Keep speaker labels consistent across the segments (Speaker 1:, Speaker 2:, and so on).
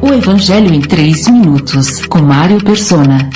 Speaker 1: O Evangelho em 3 minutos, com Mário Persona.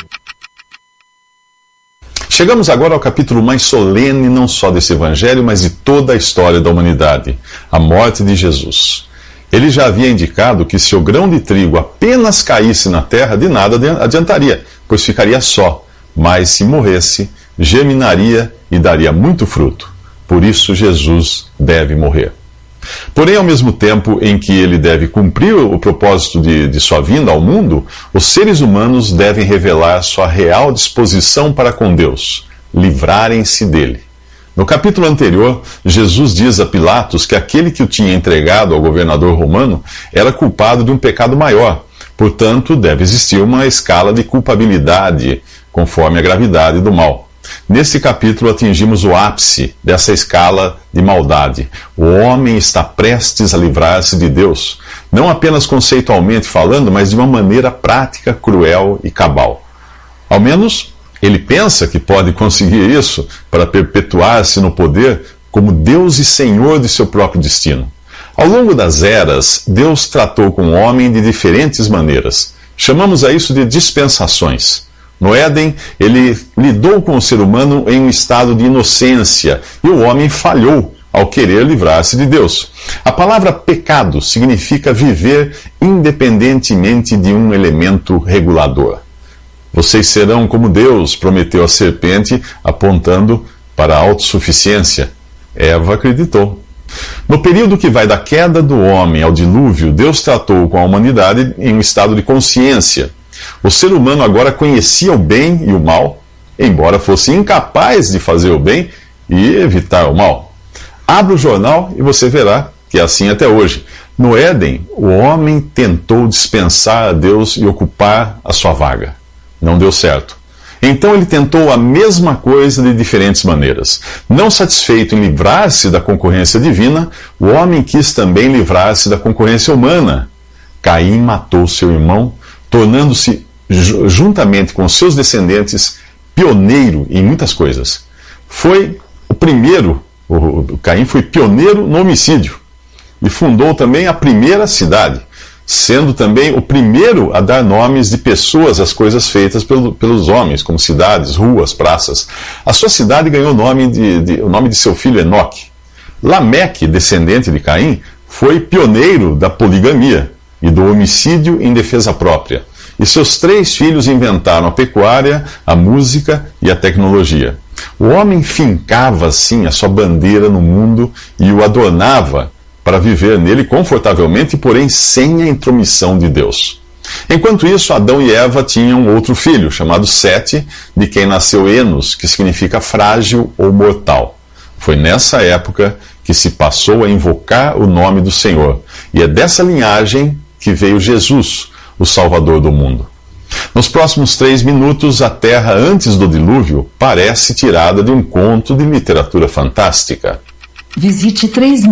Speaker 2: Chegamos agora ao capítulo mais solene, não só desse Evangelho, mas de toda a história da humanidade, a morte de Jesus. Ele já havia indicado que se o grão de trigo apenas caísse na terra, de nada adiantaria, pois ficaria só, mas se morresse, germinaria e daria muito fruto. Por isso Jesus deve morrer. Porém, ao mesmo tempo em que ele deve cumprir o propósito de sua vinda ao mundo, os seres humanos devem revelar sua real disposição para com Deus, livrarem-se dele. No capítulo anterior, Jesus diz a Pilatos que aquele que o tinha entregado ao governador romano era culpado de um pecado maior. Portanto, deve existir uma escala de culpabilidade, conforme a gravidade do mal. Neste capítulo atingimos o ápice dessa escala de maldade. O homem está prestes a livrar-se de Deus, não apenas conceitualmente falando, mas de uma maneira prática, cruel e cabal. Ao menos, ele pensa que pode conseguir isso para perpetuar-se no poder como Deus e Senhor de seu próprio destino. Ao longo das eras, Deus tratou com o homem de diferentes maneiras. Chamamos a isso de dispensações. No Éden, ele lidou com o ser humano em um estado de inocência e o homem falhou ao querer livrar-se de Deus. A palavra pecado significa viver independentemente de um elemento regulador. Vocês serão como Deus, prometeu a serpente, apontando para a autossuficiência. Eva acreditou. No período que vai da queda do homem ao dilúvio, Deus tratou com a humanidade em um estado de consciência. O ser humano agora conhecia o bem e o mal, embora fosse incapaz de fazer o bem e evitar o mal. Abra o jornal e você verá que é assim até hoje. No Éden, o homem tentou dispensar a Deus e ocupar a sua vaga. Não deu certo. Então ele tentou a mesma coisa de diferentes maneiras. Não satisfeito em livrar-se da concorrência divina, o homem quis também livrar-se da concorrência humana. Caim matou seu irmão, tornando-se, juntamente com seus descendentes, pioneiro em muitas coisas. Foi o primeiro, Caim foi pioneiro no homicídio, e fundou também a primeira cidade, sendo também o primeiro a dar nomes de pessoas às coisas feitas pelos homens, como cidades, ruas, praças. A sua cidade ganhou o nome de seu filho Enoque. Lameque, descendente de Caim, foi pioneiro da poligamia e do homicídio em defesa própria. E seus 3 filhos inventaram a pecuária, a música e a tecnologia. O homem fincava, assim, a sua bandeira no mundo e o adornava para viver nele confortavelmente, porém sem a intromissão de Deus. Enquanto isso, Adão e Eva tinham outro filho, chamado Sete, de quem nasceu Enos, que significa frágil ou mortal. Foi nessa época que se passou a invocar o nome do Senhor. E é dessa linhagem que veio Jesus, o Salvador do mundo. Nos próximos 3 minutos, a Terra antes do dilúvio parece tirada de um conto de literatura fantástica.
Speaker 1: Visite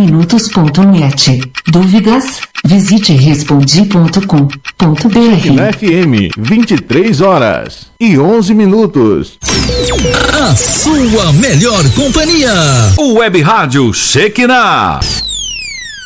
Speaker 1: 3minutos.net. Dúvidas? Visite respondi.com.br.
Speaker 3: Na FM, 23 horas e 11 minutos.
Speaker 4: A sua melhor companhia. O Web Rádio Shekinah.